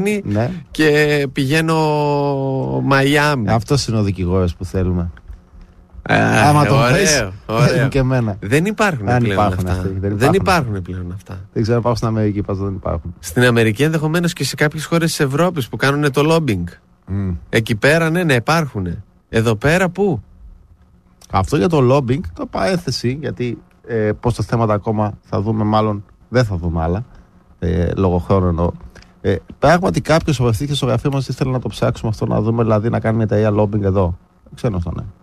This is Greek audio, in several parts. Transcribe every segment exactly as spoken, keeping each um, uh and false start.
ναι. Και πηγαίνω Μαϊάμι. Αυτός είναι ο δικηγόρος που θέλουμε. Α, άμα το ωραίο, βρεις, ωραίο. και εμένα. Δεν υπάρχουν δεν πλέον υπάρχουν αυτά. αυτοί, δεν υπάρχουν, δεν υπάρχουν πλέον αυτά. Δεν ξέρω αν υπάρχουν στην Αμερική, πάντως δεν υπάρχουν. Στην Αμερική ενδεχομένως και σε κάποιες χώρες της Ευρώπης που κάνουν το lobbying. Mm. Εκεί πέρα ναι, ναι υπάρχουν. Εδώ πέρα πού? Αυτό για το lobbying το παρέθεση, γιατί ε, πώς τα θέματα ακόμα θα δούμε, μάλλον δεν θα δούμε άλλα, ε, λόγω χρόνου εννοώ. Ε, πράγματι κάποιος απευθύνθηκε στο γραφείο μας, ήθελε να το ψάξουμε αυτό, να δούμε δηλαδή να κάνει μια εταιρεία lobbying εδώ. Ξέρω αυτό, ναι.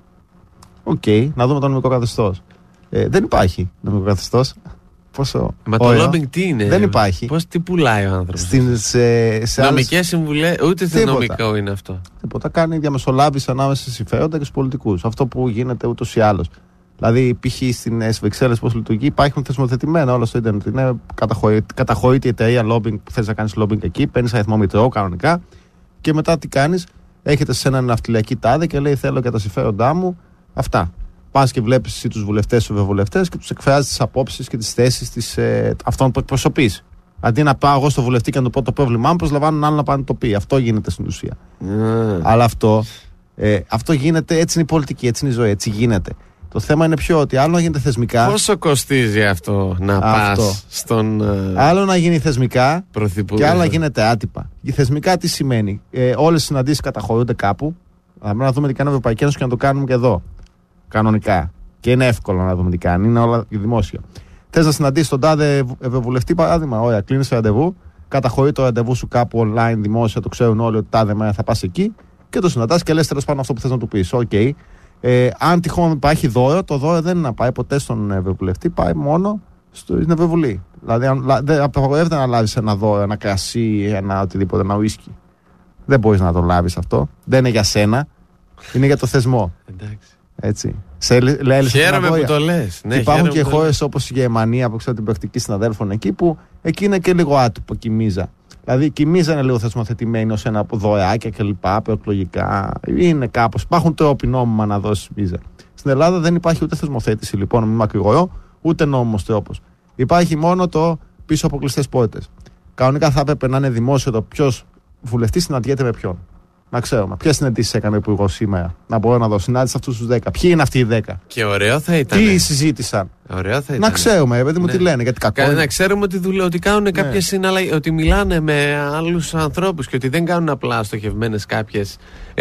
Οκ, okay, να δούμε το νομικό καθεστώς. Ε, δεν υπάρχει νομικό καθεστώς. Πόσο. Μα ωραίο. Το lobbying τι είναι? Δεν υπάρχει. Πώς, τι πουλάει ο άνθρωπος? Στην, σε, σε νομικές άλλες... συμβουλές, ούτε στην νομικό είναι αυτό. Τίποτα. Κάνει διαμεσολάβηση ανάμεσα σε συμφέροντα και στους πολιτικούς. Αυτό που γίνεται ούτως ή άλλως. Δηλαδή, π.χ. στις Βρυξέλλες πώς λειτουργεί, υπάρχουν θεσμοθετημένα όλα στο Ιντερνετ. Είναι καταχωρείται η εταιρεία lobbying που θέλεις να κάνεις lobbying εκεί, παίρνεις αριθμό μητρώου κανονικά και μετά τι κάνεις? Έρχεται σε έναν ναυτιλιακή τάδε και λέει: θέλω για τα συμφέροντά μου αυτά. Πας και βλέπεις εσύ τους βουλευτές, τους ευρωβουλευτές και τους εκφράζεις τις απόψεις και τις θέσεις της, ε, αυτών που εκπροσωπείς. Αντί να πάω εγώ στο βουλευτή και να του πω το πρόβλημά μου, προσλαμβάνουν άλλο να πάνε το πει. Αυτό γίνεται στην ουσία. Mm. Αλλά αυτό, ε, αυτό γίνεται, έτσι είναι η πολιτική, έτσι είναι η ζωή, έτσι γίνεται. Το θέμα είναι πιο ότι άλλο να γίνεται θεσμικά. Πόσο κοστίζει αυτό να αυτό. Πας στον. Άλλο να γίνει θεσμικά πρωθυπουργό. Και άλλο να γίνεται άτυπα. Και θεσμικά τι σημαίνει? Ε, όλες οι συναντήσεις καταχωρούνται κάπου. Θα να δούμε τι κάνει η Ευρωπαϊκή Ένωση και να το κάνουμε και εδώ. Κανονικά. Και είναι εύκολο να δούμε τι κάνει. Είναι όλα δημόσια. Θες να συναντήσεις τον τάδε ευρωβουλευτή, παράδειγμα? Ωραία, κλείνεις ραντεβού. Καταχωρεί το ραντεβού σου κάπου online δημόσια. Το ξέρουν όλοι ότι τάδε μέρα θα πας εκεί. Και το συναντάς και λες τέλος πάντων αυτό που θες να του πεις. Οκ. Okay. Ε, αν τυχόν υπάρχει δώρο, το δώρο δεν είναι να πάει ποτέ στον ευρωβουλευτή, πάει μόνο στην Ευρωβουλή. Δηλαδή, δεν απαγορεύεται να λάβεις ένα δώρο, ένα κρασί, ένα οτιδήποτε, ένα ουίσκι. Δεν μπορείς να το λάβεις αυτό. Δεν είναι για σένα. Είναι για το θεσμό. Εντάξει. Έτσι. Σε, λέ, χαίρομαι που το λες. Ναι, υπάρχουν και χώρες όπως η Γερμανία που ξέρω την πρακτική συναδέλφων εκεί που εκεί είναι και λίγο άτυπο και μίζα. Δηλαδή η Μίζα είναι λίγο θεσμοθετημένη ως ένα δωρεάκια και λοιπά, προεκλογικά. Είναι κάπως. Υπάρχουν τρόποι νόμιμα να δώσει Μίζα. Στην Ελλάδα δεν υπάρχει ούτε θεσμοθέτηση λοιπόν, μη μακρηγορώ, ούτε νόμιμος τρόπος. Υπάρχει μόνο το πίσω από κλειστές πόρτες. Κανονικά θα έπρεπε να είναι δημόσιο το ποιος βουλευτής συναντιέται με ποιον. Να ξέρουμε. Ποιες συναντήσεις έκανε ο υπουργός σήμερα. Να μπορώ να δω συνάντηση αυτούς τους δέκα. Ποιοι είναι αυτοί οι δέκα. Και ωραίο θα ήταν. Τι συζήτησαν. Ωραίο θα ήταν. Να ξέρουμε, παιδί μου, ναι. Τι λένε. Γιατί κακό Κα, είναι. Να ξέρουμε ότι, δουλε... ότι κάνουν ναι. κάποιες συναλλαγές. Ότι μιλάνε με άλλους ανθρώπους και ότι δεν κάνουν απλά στοχευμένες κάποιες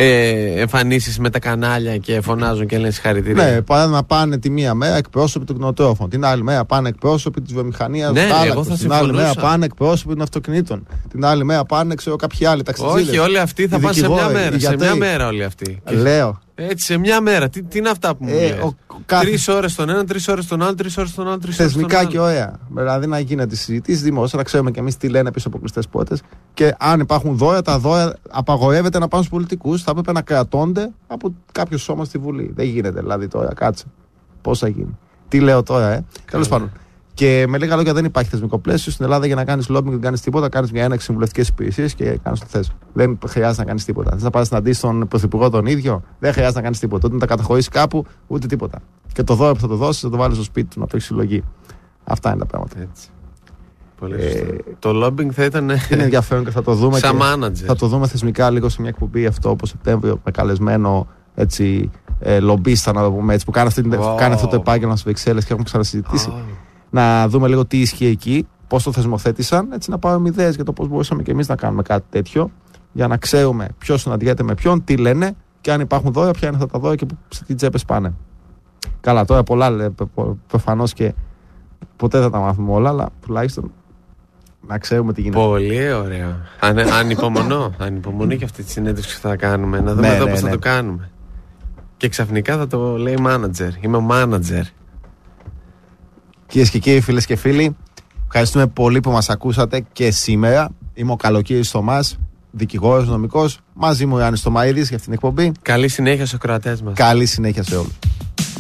ε, εμφανίσεις με τα κανάλια και φωνάζουν και λένε συγχαρητήρια. Ναι, παράδειγμα πάνε τη μία μέρα εκπρόσωποι του κτηνοτρόφων. Την άλλη μέρα πάνε εκπρόσωποι της βιομηχανίας. Ναι, την άλλη μέρα πάνε εκπρόσωποι των αυτοκινήτων. Την άλλη μέρα πάνε ξέρω κάποιοι άλλοι ταξιτζίδες. Όχι, όλοι αυτοί θα πάνε σε μια μέρα. Σε μια μέρα όλοι αυτοί. Λέω. Έτσι, σε μια μέρα. Τι, τι είναι αυτά που μου ε, λες. Κάθε... Τρεις ώρες στον έναν, τρεις ώρες στον άλλο, τρεις ώρες στον άλλο, τρεις ώρες στον άλλο. Θεσμικά και ωραία. Δηλαδή να γίνεται συζητήσεις δημόσια, να ξέρουμε κι εμείς τι λένε πίσω από κλειστές πόρτες. Και αν υπάρχουν δώρα, τα δώρα απαγορεύεται να πάνε στους πολιτικούς. Θα έπρεπε να κρατώνται από κάποιο σώμα στη Βουλή. Δεν γίνεται δηλαδή τώρα, κάτσε. Πώς θα γίνει. Τι λέω τώρα, ε. Τέλος πάντων. Και με λίγα λόγια, δεν υπάρχει θεσμικό πλαίσιο στην Ελλάδα για να κάνεις lobbying, δεν κάνεις τίποτα. Κάνεις μια έναξη συμβουλευτικές υπηρεσίες και κάνεις το θες. Δεν χρειάζεται να κάνεις τίποτα. Θες να πάρεις να αντίσεις τον πρωθυπουργό τον ίδιο, δεν χρειάζεται να κάνεις τίποτα. Ούτε να τα καταχωρήσεις κάπου, ούτε τίποτα. Και το δώρο που θα το δώσεις θα το βάλεις στο σπίτι του να το έχει συλλογή. Αυτά είναι τα πράγματα. Έτσι. Πολύ ε, το lobbying θα ήταν. Είναι ενδιαφέρον και θα το δούμε. Σαν manager. Θα το δούμε θεσμικά λίγο σε μια εκπομπή αυτό από Σεπτέμβριο με καλεσμένο έτσι, ε, λομπίστα, να το πούμε έτσι, που κάνει, αυτή, wow. κάνει αυτό το επάγγελμα στις Βρυξέλλες και έχουμε ξανασυζητήσει. Oh. Να δούμε λίγο τι ισχύει εκεί, πώς το θεσμοθέτησαν, έτσι να πάρουμε ιδέες για το πώς μπορούσαμε και εμείς να κάνουμε κάτι τέτοιο, για να ξέρουμε ποιος συναντιέται με ποιον, τι λένε και αν υπάρχουν δώρα, ποια είναι αυτά τα δώρα και σε τι τσέπες πάνε. Καλά, τώρα πολλά λέει, προφανώς και ποτέ δεν τα μάθουμε όλα, αλλά τουλάχιστον να ξέρουμε τι γίνεται. Πολύ ωραίο. Αν, ανυπομονώ, ανυπομονώ και αυτή τη συνέντευξη που θα κάνουμε, να δούμε ναι, εδώ ναι, πώς ναι. θα το κάνουμε. Και ξαφνικά θα το λέει manager. Είμαι ο manager. Κυρίες και κύριοι, φίλες και φίλοι, ευχαριστούμε πολύ που μας ακούσατε και σήμερα. Είμαι ο Καλοκύρης Θωμάς, δικηγόρος νομικός. Μαζί μου ο Ιάννης Θωμαίδης για αυτήν την εκπομπή. Καλή συνέχεια στους ακροατές μας. Καλή συνέχεια σε όλους.